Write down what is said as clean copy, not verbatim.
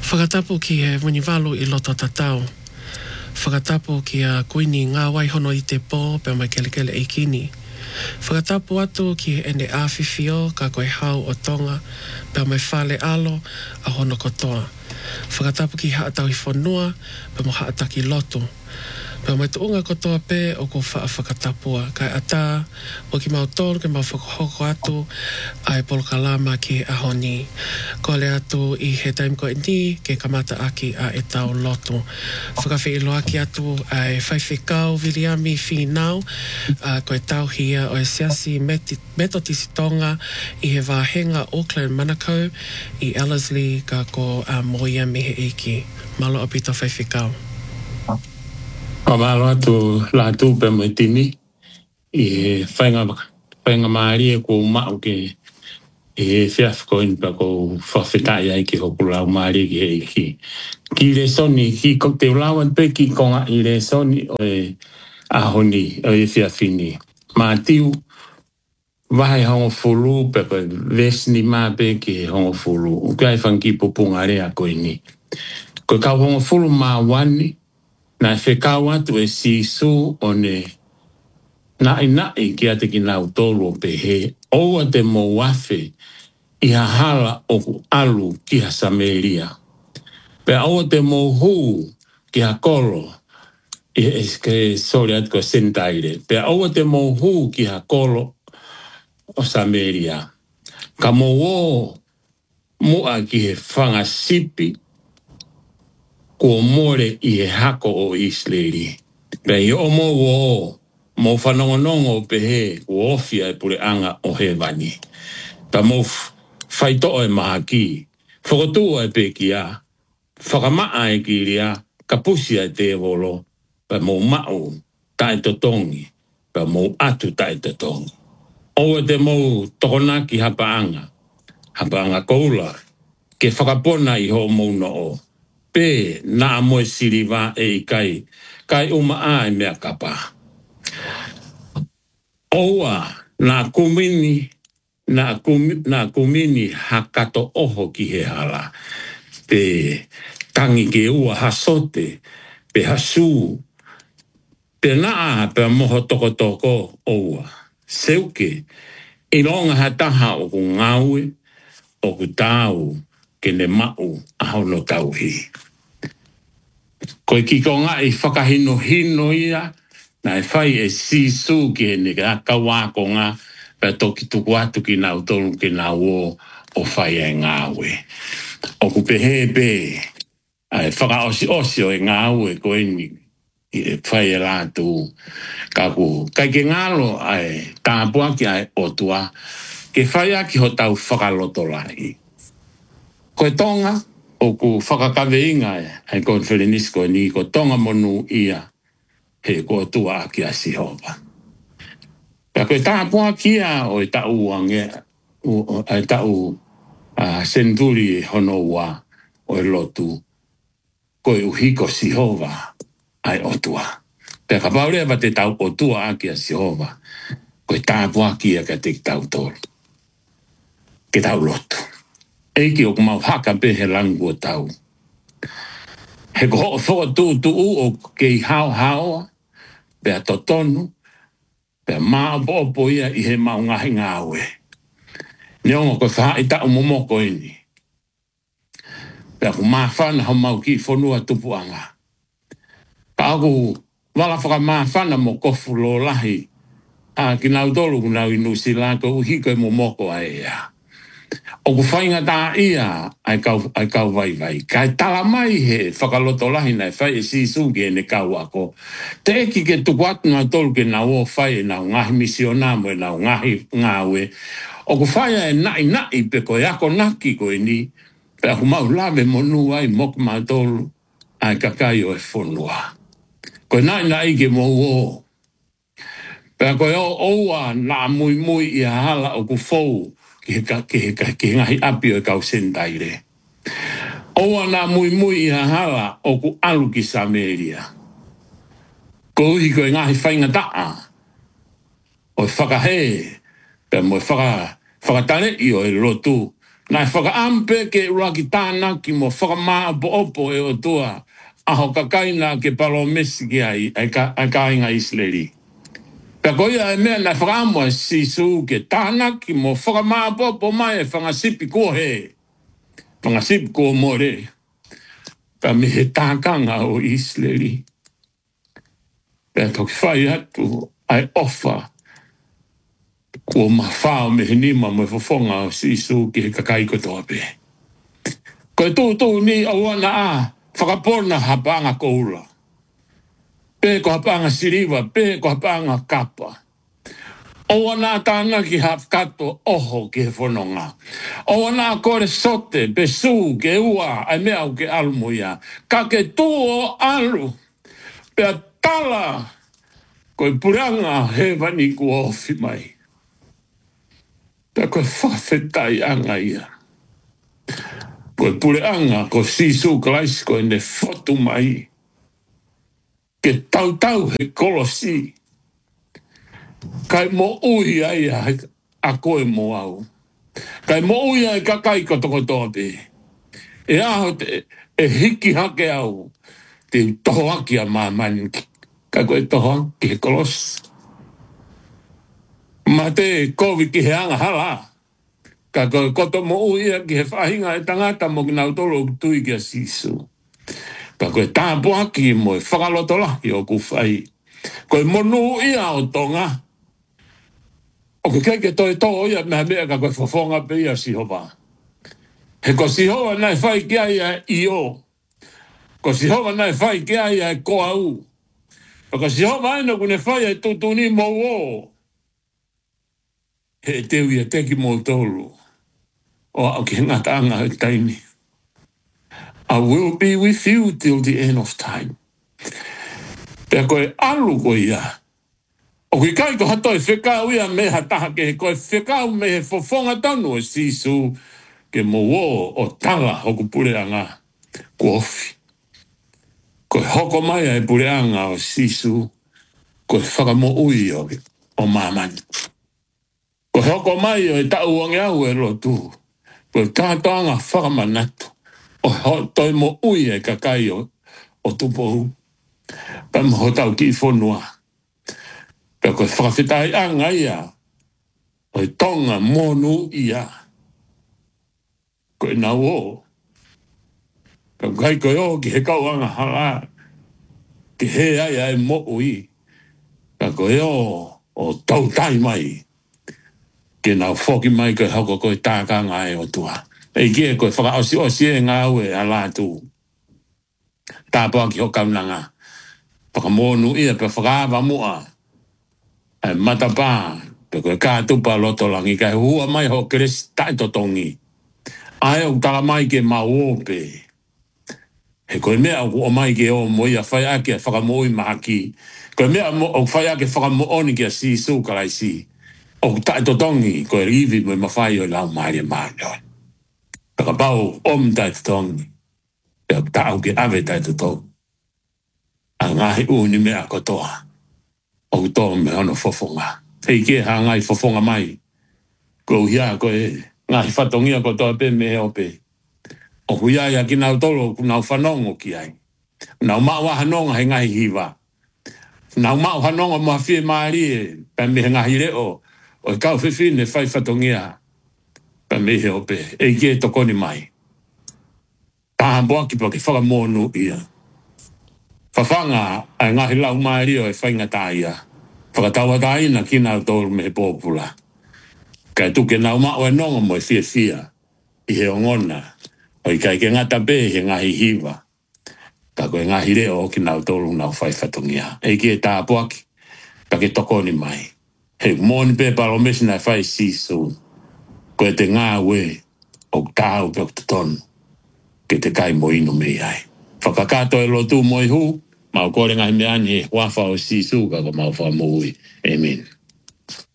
Whakatapu ki e winiwalu I loto tatau. Whakatapu ki a kuini ngā waihono I te pō pe mai kelekele e kini. Whakatapu atu ki ene āwhiwhio ka koe hau o tonga pe mai whale alo a hono kotoa. Whakatapu ki haatau I whanua pe mo haataki loto. Pe mai tuunga kotoa pe o ko whakatapua. Kai ata o ki mau tolu ke mau whakahoko atu ai polokalama ki a honi. Ko le atu I he taim ko ni ke kamata aki a e tau loto. Whakawhi ilo aki atu ai whaiwhikau viliami whinau ko e tau hia o e siasi metotisi tonga I he wāhenga Auckland Manukau I Ellerslie ka ko moia mihe eiki. Malo apito whaiwhikau. Pamalo atu la tu pe metini I whainga maari e ko mau ke e fiafko in pa ko whawhetai ai ki hoku lau maari ki hei ki. Ki le soni, ki ko te ulawan pe ki konga I le soni o e ahoni o e fiafini. Ma tiu wahai hongo fulu pe ko vesni ma pe ki hongo fulu. Ukai whanki pupunga rea ko ini. Ko kau hongo fulu ma wani na whekau atu e sisu o ne nai ki ate ki nau tolu o pe he. Oua te mo wafe I hahala o ku alu ki ha Sameria. Pe oua te mo hu ki ha kolo I eske sori atu ko sentaire. Pe oua te mo hu ki ha kolo o Sameria. Ka mo o mua ki he whanga sipi ko more I he hako o Israeli. Pe I o mo whanongonongo pe he o ofia e pure anga o he wani. Pa mo whaito e maha ki. Whakotua e pe ki a. Whakamaa e ki ria. Ka pusi e te volo. Pa mo mau tae totongi. Pa mo atu tae totongi. O te mo tokona ki hapaanga. Hapaanga koula. Ke whakapona I ho mouno o. Pe na moe siriwa e kai. Kai uma a e mea kapa. Oua na kumini hakato oho ki he hala. Pe tangi ke ua hasote. Pe hasu. Pe naa pe moho toko oua. Seuke. Ilonga hataha o ku ngaue. O ku tau. Ke ne mau aho no tauhi. Koe ki ko ngai whakahino ia. Na e whai e sisu ki he ne ka wako ngā. Pe toki tuku atu ki nau tolu ki nau o whai e ngāwe. O ku pehe pe. Ai whaka osi o e ngāwe koe ni. I e whai e lātu. Ka ku. Kai ke ngālo ai tāpua ki ai otua. Ke whai aki ho tau whakaloto lai. Koe tonga. O ku whakakawe inga ai konferenisko ni ko tonga monu ia. He ko tua aki a Sihova. Ka koe tāpua kia o e tau ange. O e tau senturi hono wa o e lotu. Koe uhiko Sihova ai otua. Pe ka paurea wa te tau otua aki a Sihova. Koe tāpua kia ka te tau tolu. Ke tau lotu. Eiki o kumau haka pe he langu o tau. He ko ho tu o ke hao pe a totonu pe maa po ia I he mau ngahi ngāwe. Neongo ko wha I ta umomoko ini. Pe aku maa whana hau mau ki whanua tupuanga. Ka aku wala whaka maa whana mo kofu lo lahi. Ki nau tolu ku nau inu sila ko uhiko I momoko a ea. O ku whainga tā ia ai kau vai. Kai tala mai he whakaloto lahi nei whai e sisu ki e ne kau ako. Te eki ke tuku atu ngā tolu ke nau o whai e nau ngahi misionamo e nau ngahi ngāwe. O ku whai e nai pe koe ako naki koe ni. Pe aku mau lawe monu ai moku mā tolu ai kakai o e whonua. Koe nai ke mo o. Pe koe o oua nā mui I hala o ku fou. Ke ngahi api o kau sentaire. Oua nā mui I hala o ku alu ki Sameria. Ko uhi koe ngahi whainga taa. O whakahe. Pe mo whakatare I o e lotu. Nai whakaampe ke uraki tāna ki mo whakamā opo e o tua. Aho kakaina ke palomesi ki ai ka inga Israeli. Ka koia e mea nai whakaamua sisu ke tāna ki mo whakamā opo mai e whangasipi ko he. Whangasipi ko more. Ka me he tākanga o Israeli. Pea toki whai atu ai ofa. Ko mawhao me he nima mo e whafonga o sisu ki he kakai kotoa pe. Ko e tū ni awana a whakapona hapanga koula. Pe ko hapanga siriwa, pe ko hapanga kapa. Awana tāna ki hapkato oho ki he whanonga. Awana kore sote, pe su ke ua, ai mea au ke almuia. Ka ke tū alu, pe tala, ko e puranga he vani ku ofi mai. Pe ko e whawhetai anga ia. Ko e puranga ko sisu klaisi ko e ne fotu mai. Ke tau he kolosi. Kai mo ui ai a koe mo au. Kai mo ui ai kakai ko toko tope. E aho e hiki hake au. Te toho aki a mamani. Kai koe toho aki he kolosi. Ma te kovi ki he anga hala. Kai koe koto mo ui ai ki he whahinga e tangata mo ki nau tolo tui ki a sisu. Ka koe tāpo aki mo e whakalotola i o kuwhai. Koe monu ia o tonga. O ke keke toi tō ia mea ka koe whawhonga pe ia Sihova. He ko Sihova nai whai kia ia i o. Ko Sihova nai whai kia ia e koa u. Ko Sihova aina kune whai e tutuni mo o. He teu ia teki mo tolu. O au ki ngata anga e taimi. I will be with you till the end of time. Pea koe alu koe ia. O ki kai ko hato e whekau ia me hataha ke he koe whekau me he whawhonga tanu e sisu ke mo o tala hoku pureanga ko ofi. Koe hoko mai e pureanga o sisu koe whakamo ui o mamani. Koe hoko mai o e tau wange au e lotu. Koe tātoanga whakamanatu. O toi mo ui e kakai o tupohu. Pa mo hotau ki whonua. Pea koe whakawhitai anga ia. O e tonga monu ia. Koe nau o. Pea kai koe o ki he kauanga hala. Ki he ai ai mo ui. Pea koe o tau tai mai. Ke nau whoki mai koe hoko koe tākanga ai o tua. E kia koe whakaosi o sie ngā ue a lātu. Tāpua ki ho kaunanga. Whakamonu ia pe whakaawa mua. Ai matapā. Pe koe kātupa loto langi kai hua mai ho keresi taito tongi. Ai o tala mai ke mauope. He koe mea o mai ke o mo ia whai ake a whakamoi mahaki. Koe mea o whai ake whakamooni ki a sisu karaisi. O taito tongi koe rivi mo mawhai o lau maari maari. Paka pau taito tongi. Pea tau ke ave taito tongi. A ngahi uni mea kotoa. O toa me ono fofonga. Hei ke ha ngai fofonga mai. Ko hia koe ngahi whatongia kotoa pe me ope. O huia ia ki nau tolo ku nau whanongo ki ai. Nau maa hanonga he ngahi hiwa. Nau maa hanonga mua fie maari e. Pe me he ngahi reo. O e kau whiwhine whai whatongia. Pa me he ope. E ke tokoni mai. Tahamboa ki pa ke whakamonu ia. Whawhanga ai ngahi lau maari o e whainga tāia. Whakatawa tāina ki nau tolu me he pōpula. Kai tuke nau maa o e nonga mo e fia fia. I he ongona. O i kai ke ngata pe he ngahi hiwa. Ka koe ngahi reo o ki nau tolu nau whai whatongia. E ki e tāpuaki. Pa ke tokoni mai. He mōni pe palo mesina whai sisu. Koe te ngā we o tāu pe o te tonu. Ke te kai mo inu me ai. Whakakato e lotu mo i hu. Mau kore ngahi me ani he wafa o sisu ka ko mau wha mo ui. Amen.